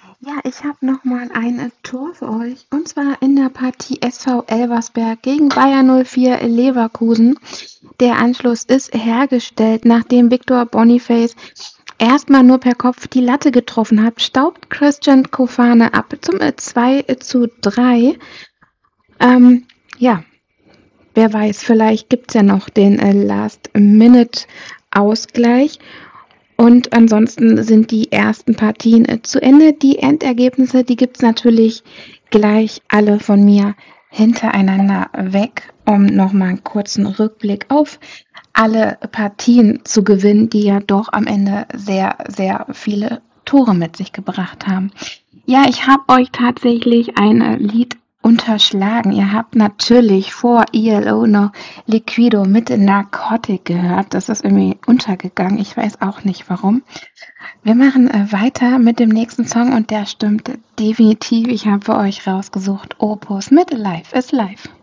Ja, ich habe noch mal ein Tor für euch. Und zwar in der Partie SV Elversberg gegen Bayer 04 Leverkusen. Der Anschluss ist hergestellt, nachdem Victor Boniface erstmal nur per Kopf die Latte getroffen hat, staubt Christian Kofane ab zum 2:3. Ähm, ja, wer weiß, vielleicht gibt's ja noch den Last-Minute-Ausgleich. Und ansonsten sind die ersten Partien zu Ende. Die Endergebnisse, die gibt's natürlich gleich alle von mir hintereinander weg, um nochmal einen kurzen Rückblick auf alle Partien zu gewinnen, die ja doch am Ende sehr, sehr viele Tore mit sich gebracht haben. Ja, ich habe euch tatsächlich ein Lied unterschlagen. Ihr habt natürlich vor ELO noch Liquido mit Narcotic gehört. Das ist irgendwie untergegangen. Ich weiß auch nicht warum. Wir machen weiter mit dem nächsten Song und der stimmt definitiv. Ich habe für euch rausgesucht Opus mit Life is Life.